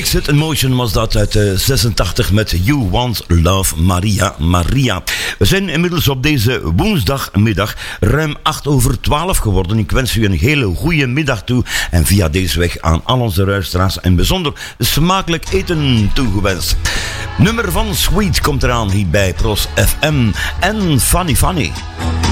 Exit in Motion was dat uit 86 met You Want Love Maria Maria. We zijn inmiddels op deze woensdagmiddag ruim 11:08 geworden. Ik wens u een hele goede middag toe en via deze weg aan al onze luisteraars en bijzonder smakelijk eten toegewenst. Nummer van Sweet komt eraan hier bij Pros FM en Funny Funny.